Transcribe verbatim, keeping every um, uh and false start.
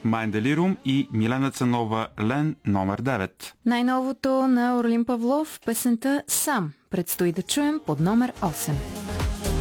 Mein Delirium и Милена Цанова Лен номер девет. Най-новото на Орлин Павлов, песента Сам, предстои да чуем под номер осем.